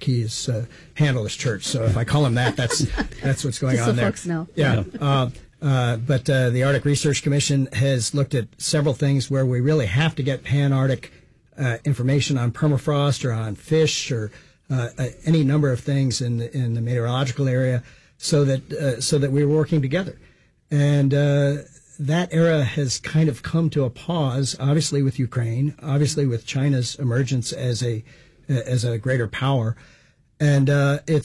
he is handle his church. So if I call him that, that's what's going Just on so there. folks know. Yeah. But the Arctic Research Commission has looked at several things where we really have to get pan-Arctic information on permafrost or on fish or any number of things in the meteorological area, so that we're working together. And that era has kind of come to a pause, obviously with Ukraine, obviously with China's emergence as a greater power, and it's